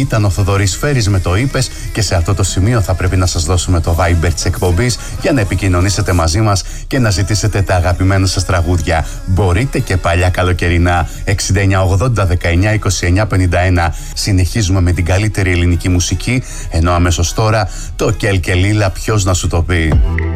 Ήταν ο Θοδωρής Φέρης με το είπες και σε αυτό το σημείο θα πρέπει να σας δώσουμε το Viber της εκπομπής για να επικοινωνήσετε μαζί μας και να ζητήσετε τα αγαπημένα σας τραγούδια. Μπορείτε και παλιά καλοκαιρινά 6980 19 29 51. Συνεχίζουμε με την καλύτερη ελληνική μουσική, ενώ αμέσως τώρα το Κέλ και Λίλα, ποιος να σου το πει.